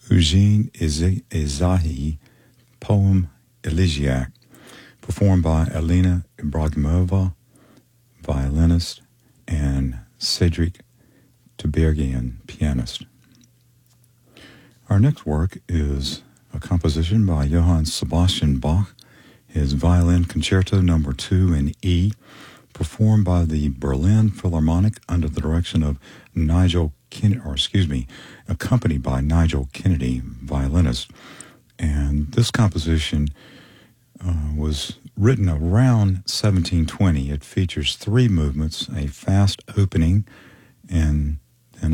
Eugene Izahi poem Elegiac, performed by Elena Ibragimova, violinist, and Cedric Tubergian, pianist. Our next work is a composition by Johann Sebastian Bach, his Violin Concerto No. 2 in E, performed by the Berlin Philharmonic under the direction of accompanied by Nigel Kennedy, violinist. And this composition was written around 1720. It features 3 movements, a fast opening and